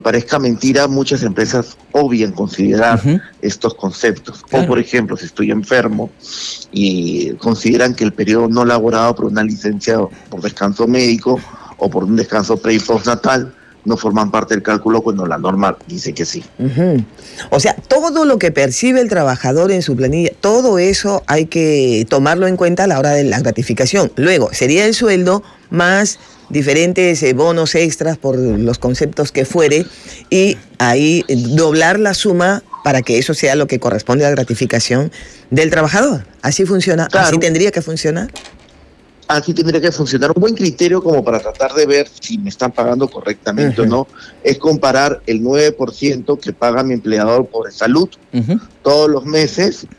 parezca mentira, muchas empresas obvian considerar estos conceptos. Claro. O, por ejemplo, si estoy enfermo y consideran que el periodo no laborado por una licencia por descanso médico o por un descanso pre y postnatal no forman parte del cálculo cuando la norma dice que sí. O sea, todo lo que percibe el trabajador en su planilla, todo eso hay que tomarlo en cuenta a la hora de la gratificación. Luego, sería el sueldo más diferentes bonos extras por los conceptos que fuere, y ahí doblar la suma para que eso sea lo que corresponde a la gratificación del trabajador. Así funciona, Claro. así tendría que funcionar. Aquí tendría que funcionar un buen criterio como para tratar de ver si me están pagando correctamente o no, es comparar el 9% que paga mi empleador por salud todos los meses